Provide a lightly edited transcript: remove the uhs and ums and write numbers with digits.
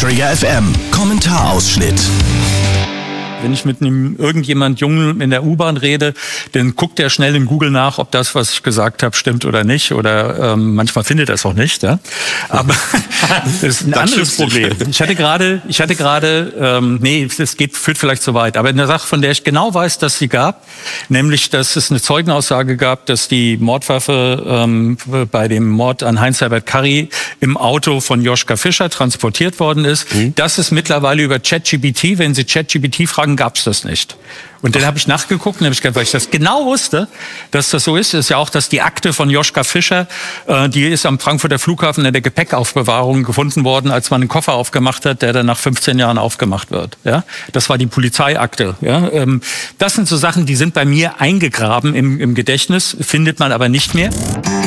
Trigger FM Kommentarausschnitt. Wenn ich mit irgendjemand Jungen in der U-Bahn rede, dann guckt er schnell in Google nach, ob das, was ich gesagt habe, stimmt oder nicht. Oder manchmal findet er es auch nicht. Ja? Aber das ist ein anderes Problem. Ich hatte gerade, führt vielleicht zu weit, aber eine Sache, von der ich genau weiß, dass sie gab, nämlich, dass es eine Zeugenaussage gab, dass die Mordwaffe bei dem Mord an Heinz-Herbert Karry im Auto von Joschka Fischer transportiert worden ist. Das ist mittlerweile über ChatGPT, wenn Sie ChatGPT fragen, gab es das nicht. Und dann habe ich nachgeguckt, und weil ich das genau wusste, dass das so ist ja auch, dass die Akte von Joschka Fischer, die ist am Frankfurter Flughafen in der Gepäckaufbewahrung gefunden worden, als man einen Koffer aufgemacht hat, der dann nach 15 Jahren aufgemacht wird. Ja, das war die Polizeiakte. Ja, das sind so Sachen, die sind bei mir eingegraben im Gedächtnis, findet man aber nicht mehr.